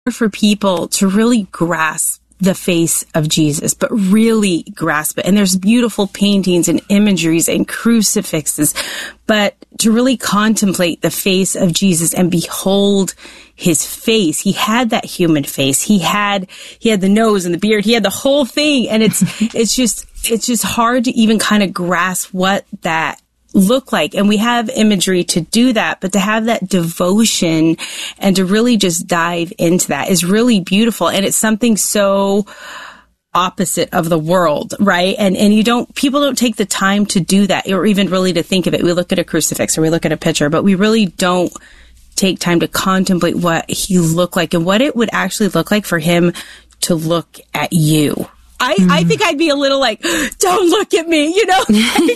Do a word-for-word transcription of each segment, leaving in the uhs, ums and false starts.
for people to really grasp the face of Jesus, but really grasp it. And there's beautiful paintings and imageries and crucifixes, but to really contemplate the face of Jesus and behold his face. He had that human face. He had, he had the nose and the beard. He had the whole thing. And it's, it's just, it's just hard to even kind of grasp what that look like. And we have imagery to do that, but to have that devotion and to really just dive into that is really beautiful. And it's something so opposite of the world, right? And, and you don't, people don't take the time to do that or even really to think of it. We look at a crucifix or we look at a picture, but we really don't take time to contemplate what he looked like and what it would actually look like for him to look at you. I, mm. I think I'd be a little like, don't look at me, you know?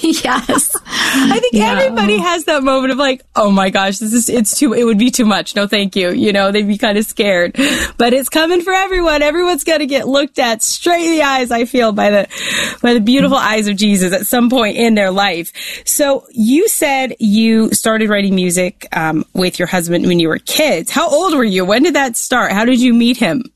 Yes. I think yeah. everybody has that moment of like, oh my gosh, this is, it's too, it would be too much. No, thank you. You know, they'd be kind of scared, but it's coming for everyone. Everyone's got to get looked at straight in the eyes, I feel, by the, by the beautiful mm. eyes of Jesus at some point in their life. So you said you started writing music, um, with your husband when you were kids. How old were you? When did that start? How did you meet him?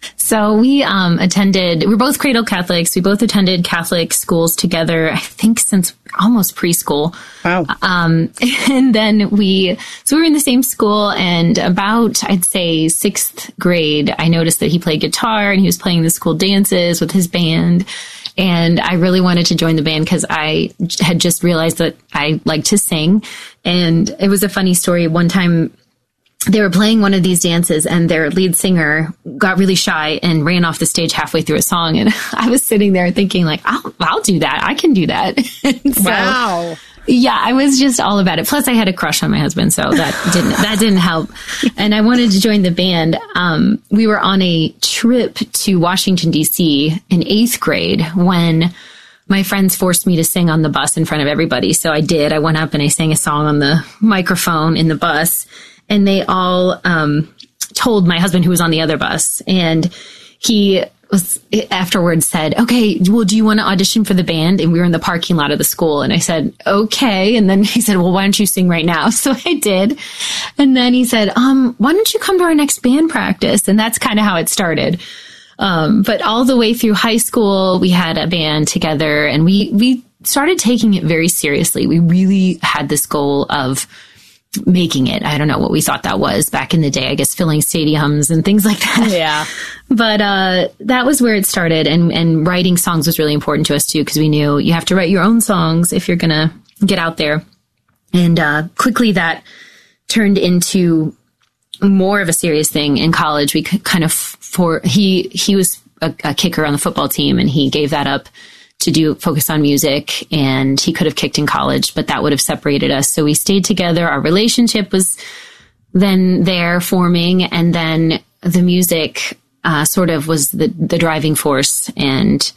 So we um, attended, we're both cradle Catholics. We both attended Catholic schools together, I think since almost preschool. Wow. Um, and then we, so we were in the same school, and about, I'd say sixth grade, I noticed that he played guitar and he was playing the school dances with his band. And I really wanted to join the band because I had just realized that I liked to sing. And it was a funny story. One time, they were playing one of these dances and their lead singer got really shy and ran off the stage halfway through a song. And I was sitting there thinking like, I'll, I'll do that. I can do that. So, wow. Yeah, I was just all about it. Plus I had a crush on my husband. So that didn't, that didn't help. And I wanted to join the band. Um, we were on a trip to Washington, D C in eighth grade when my friends forced me to sing on the bus in front of everybody. So I did. I went up and I sang a song on the microphone in the bus. And they all um, told my husband, who was on the other bus, and he was afterwards said, okay, well, do you want to audition for the band? And we were in the parking lot of the school. And I said, okay. And then he said, well, why don't you sing right now? So I did. And then he said, um, why don't you come to our next band practice? And that's kind of how it started. Um, but all the way through high school, we had a band together, and we, we started taking it very seriously. We really had this goal of making it. I don't know what we thought that was back in the day, I guess filling stadiums and things like that. Yeah. But uh, that was where it started. And, and writing songs was really important to us too, because we knew you have to write your own songs if you're going to get out there. And uh, quickly that turned into more of a serious thing in college. We kind of, for he, he was a, a kicker on the football team, and he gave that up to do focus on music, and he could have kicked in college, but that would have separated us. So we stayed together. Our relationship was then there forming, and then the music uh, sort of was the, the driving force. And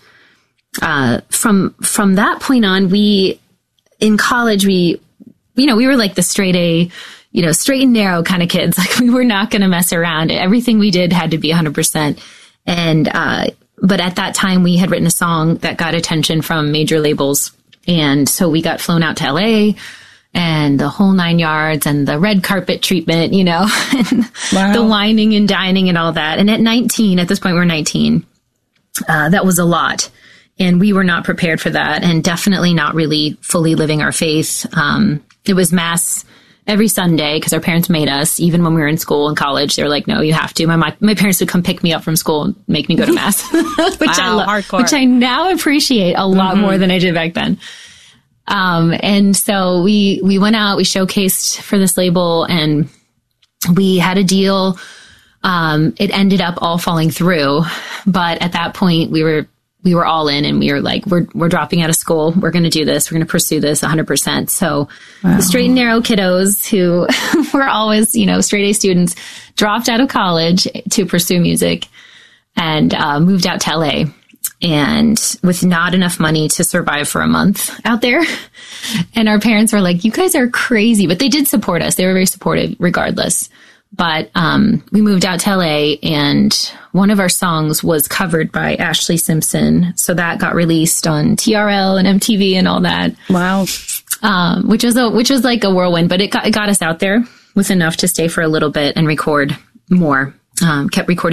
uh, from from that point on, we in college we you know we were like the straight A, you know straight and narrow kind of kids. Like we were not going to mess around. Everything we did had to be one hundred percent. And uh, But at that time, we had written a song that got attention from major labels. And so we got flown out to L A and the whole nine yards and the red carpet treatment, you know, and wow. the whining and dining and all that. And at nineteen, at this point, we're nineteen, uh, that was a lot. And we were not prepared for that, and definitely not really fully living our faith. Um, it was mass every Sunday because our parents made us. Even when we were in school and college, they were like, no, you have to. My my, my parents would come pick me up from school and make me go to mass, which wow, I lo- hardcore. which I now appreciate a lot mm-hmm. more than I did back then. Um, and so we we went out, we showcased for this label, and we had a deal. Um, it ended up all falling through, but at that point we were we were all in, and we were like, we're, we're dropping out of school. We're going to do this. We're going to pursue this one hundred percent. So wow. the straight and narrow kiddos who were always, you know, straight A students dropped out of college to pursue music and uh, moved out to L A, and with not enough money to survive for a month out there. And our parents were like, you guys are crazy, but they did support us. They were very supportive regardless. But um, we moved out to L A, and one of our songs was covered by Ashley Simpson. So that got released on T R L and M T V and all that. Wow. Um, which was a, which was like a whirlwind, but it got, it got us out there with enough to stay for a little bit and record more. um, kept recording